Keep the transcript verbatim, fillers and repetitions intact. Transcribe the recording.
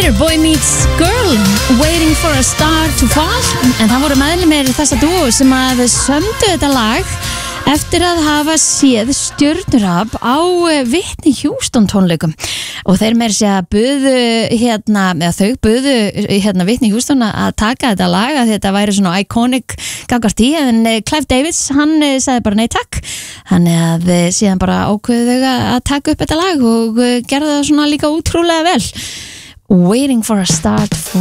Here, Boy Meets Girl, Waiting for a Star to Fall. En það voru meðlimir þessa dúo sem að sömdu þetta lag eftir að hafa séð stjörnurab á Whitney Houston tónleikum. Og þeir meira sé að buðu hérna, eða þau buðu hérna Whitney Houston að taka þetta lag að þetta væri svona iconic gagvart í, en Clive Davis, hann sagði bara nei takk. Þannig að síðan bara ákveðu þau að taka upp þetta lag og gerði það svona líka útrúlega vel. Waiting for a Star to Fall.